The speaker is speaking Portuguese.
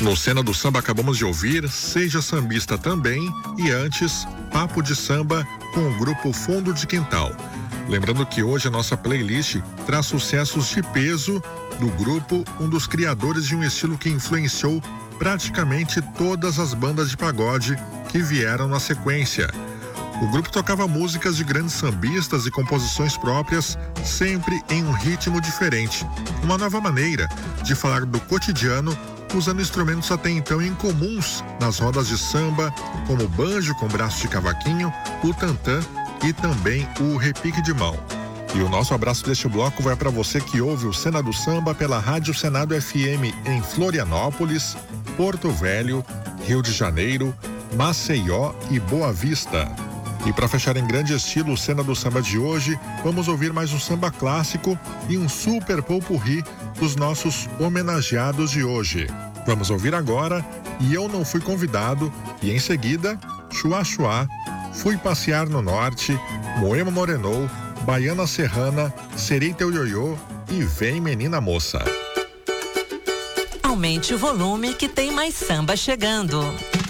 No Cena do Samba acabamos de ouvir Seja Sambista Também e antes Papo de Samba com o grupo Fundo de Quintal. Lembrando que hoje a nossa playlist traz sucessos de peso do grupo, um dos criadores de um estilo que influenciou praticamente todas as bandas de pagode que vieram na sequência. O grupo tocava músicas de grandes sambistas e composições próprias, sempre em um ritmo diferente. Uma nova maneira de falar do cotidiano, usando instrumentos até então incomuns nas rodas de samba, como o banjo com braço de cavaquinho, o tantã e também o repique de mão. E o nosso abraço deste bloco vai para você que ouve o Cena do Samba pela Rádio Senado FM em Florianópolis, Porto Velho, Rio de Janeiro, Maceió e Boa Vista. E para fechar em grande estilo o Cena do Samba de hoje, vamos ouvir mais um samba clássico e um super pot-pourri dos nossos homenageados de hoje. Vamos ouvir agora E Eu Não Fui Convidado e em seguida Chua Chua, Fui Passear no Norte, Moema Morenou, Baiana Serrana, Serei Teu Ioiô e Vem Menina Moça. Aumente o volume que tem mais samba chegando.